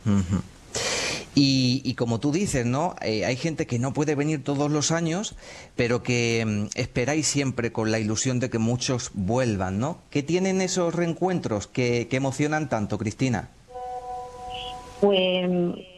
Ujú. Y como tú dices, ¿no? Hay gente que no puede venir todos los años, pero que esperáis siempre con la ilusión de que muchos vuelvan, ¿no? ¿Qué tienen esos reencuentros que emocionan tanto, Cristina? Pues